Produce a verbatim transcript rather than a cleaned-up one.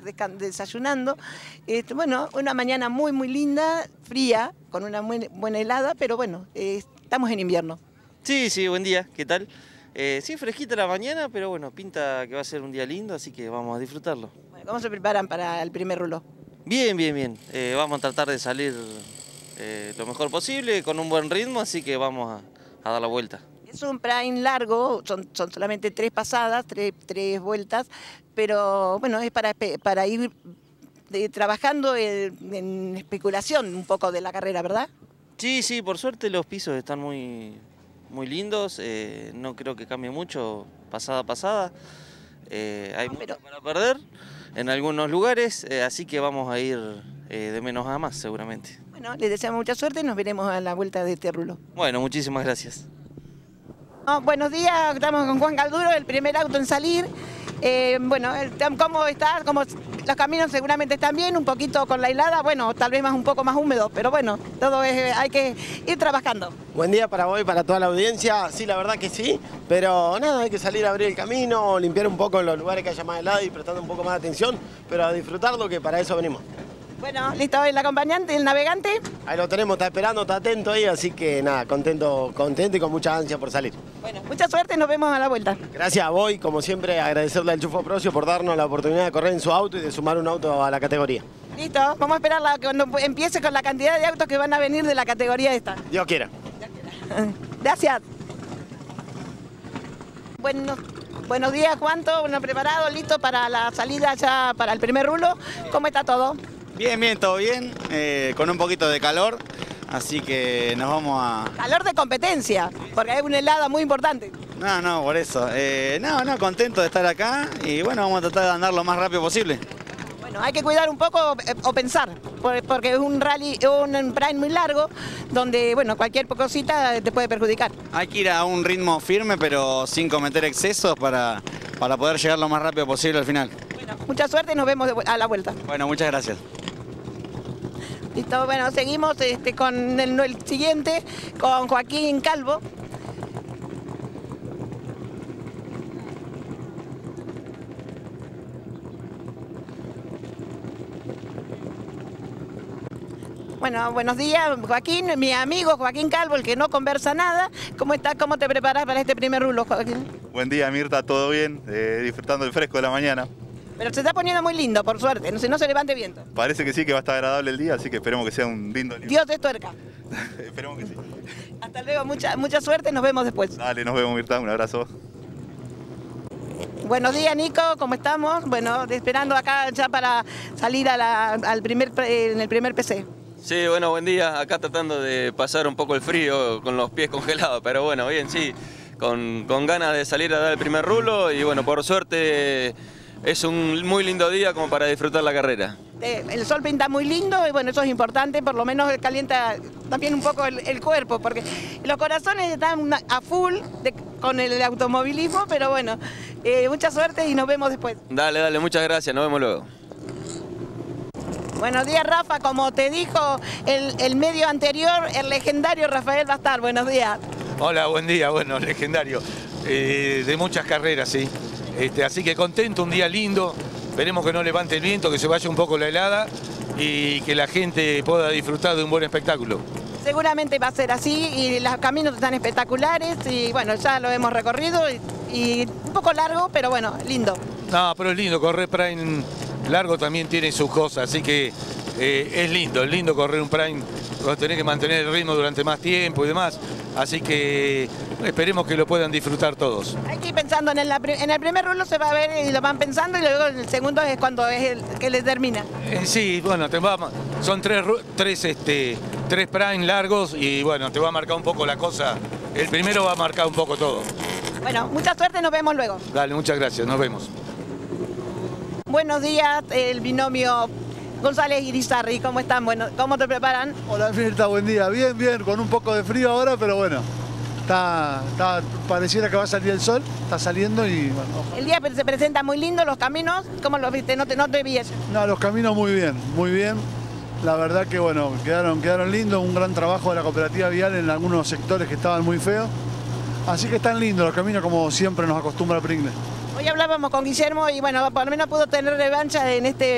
desayunando. Este, bueno, una mañana muy, muy linda, fría, con una muy buena helada, pero bueno, eh, estamos en invierno. Sí, sí, buen día, ¿qué tal? Eh, sí, fresquita la mañana, pero bueno, pinta que va a ser un día lindo, así que vamos a disfrutarlo. Bueno, ¿cómo se preparan para el primer rulo? Bien, bien, bien. Eh, vamos a tratar de salir eh, lo mejor posible, con un buen ritmo, así que vamos a, a dar la vuelta. Es un prime largo, son, son solamente tres pasadas, tres, tres vueltas, pero bueno, es para, para ir de, trabajando en, en especulación un poco de la carrera, ¿verdad? Sí, sí, por suerte los pisos están muy, muy lindos, eh, no creo que cambie mucho pasada a pasada. Eh, hay no, pero... mucho para perder en algunos lugares, eh, así que vamos a ir eh, de menos a más seguramente. Bueno, les deseamos mucha suerte y nos veremos a la vuelta de este rulo. Bueno, muchísimas gracias. Oh, buenos días, estamos con Juan Calduro, el primer auto en salir. Eh, bueno, ¿cómo está? ¿Cómo, los caminos seguramente están bien, un poquito con la helada, bueno, tal vez más un poco más húmedo, pero bueno, todo es, hay que ir trabajando. Buen día para vos y para toda la audiencia, sí, la verdad que sí, pero nada, hay que salir a abrir el camino, limpiar un poco los lugares que haya más helada y prestando un poco más de atención, pero a disfrutarlo, que para eso venimos. Bueno, listo, el acompañante, el navegante. Ahí lo tenemos, está esperando, está atento ahí, así que nada, contento, contento y con mucha ansia por salir. Bueno, mucha suerte, nos vemos a la vuelta. Gracias a vos y como siempre agradecerle al Chufo Procio por darnos la oportunidad de correr en su auto y de sumar un auto a la categoría. Listo, vamos a esperar la, cuando empiece con la cantidad de autos que van a venir de la categoría esta. Dios quiera. Gracias. Bueno, buenos días, ¿cuánto? Bueno, preparado, listo para la salida ya para el primer rulo. ¿Cómo está todo? Bien, bien, todo bien, eh, con un poquito de calor, así que nos vamos a... Calor de competencia, porque hay una helada muy importante. No, no, por eso. Eh, no, no, contento de estar acá y bueno, vamos a tratar de andar lo más rápido posible. Bueno, hay que cuidar un poco eh, o pensar, porque es un rally, un prime muy largo, donde bueno, cualquier cosita te puede perjudicar. Hay que ir a un ritmo firme, pero sin cometer excesos para, para poder llegar lo más rápido posible al final. Bueno, mucha suerte y nos vemos de, a la vuelta. Bueno, muchas gracias. Listo, bueno, seguimos este, con el, el siguiente, con Joaquín Calvo. Bueno, buenos días, Joaquín, mi amigo Joaquín Calvo, el que no conversa nada. ¿Cómo estás? ¿Cómo te preparas para este primer rulo, Joaquín? Buen día, Mirta, ¿todo bien? Eh, disfrutando el fresco de la mañana. Pero se está poniendo muy lindo, por suerte, no se, no se levante viento. Parece que sí, que va a estar agradable el día, así que esperemos que sea un lindo día. Dios es tuerca. Esperemos que sí. Hasta luego, mucha, mucha suerte, nos vemos después. Dale, nos vemos, Mirta, un abrazo. Buenos días, Nico, ¿cómo estamos? Bueno, esperando acá ya para salir a la, al primer, en el primer P C. Sí, bueno, buen día. Acá tratando de pasar un poco el frío con los pies congelados, pero bueno, bien, sí, con, con ganas de salir a dar el primer rulo y bueno, por suerte es un muy lindo día como para disfrutar la carrera. El sol pinta muy lindo y bueno, eso es importante, por lo menos calienta también un poco el, el cuerpo, porque los corazones están a full de, con el automovilismo, pero bueno, eh, mucha suerte y nos vemos después. Dale, dale, muchas gracias, nos vemos luego. Buenos días, Rafa, como te dijo el, el medio anterior, el legendario Rafael Bastar, buenos días. Hola, buen día, bueno, legendario, eh, de muchas carreras, sí. Este, así que contento, un día lindo, esperemos que no levante el viento, que se vaya un poco la helada y que la gente pueda disfrutar de un buen espectáculo. Seguramente va a ser así y los caminos están espectaculares y bueno, ya lo hemos recorrido y, y un poco largo, pero bueno, lindo. No, pero es lindo, correr Prime largo también tiene sus cosas, así que eh, es lindo, es lindo correr un Prime, tenés que mantener el ritmo durante más tiempo y demás, así que esperemos que lo puedan disfrutar todos. Hay que ir pensando en el, en el primer rulo, se va a ver y lo van pensando y luego en el segundo es cuando es el que les termina. Eh, sí, bueno, te va, son tres, tres, este, tres Prime largos y bueno, te va a marcar un poco la cosa, el primero va a marcar un poco todo. Bueno, mucha suerte, nos vemos luego. Dale, muchas gracias, nos vemos. Buenos días, el binomio González Irizarry, ¿cómo están? Bueno, ¿cómo te preparan? Hola Mirta, buen día. Bien, bien, con un poco de frío ahora, pero bueno, está, está, pareciera que va a salir el sol, está saliendo y bueno. El día se presenta muy lindo, los caminos, ¿cómo los viste? No te, no te vi eso. No, los caminos muy bien, muy bien. La verdad que bueno, quedaron, quedaron lindos, un gran trabajo de la cooperativa vial en algunos sectores que estaban muy feos. Así que están lindos los caminos como siempre nos acostumbra Pringles. Hoy hablábamos con Guillermo y bueno, por lo menos pudo tener revancha en este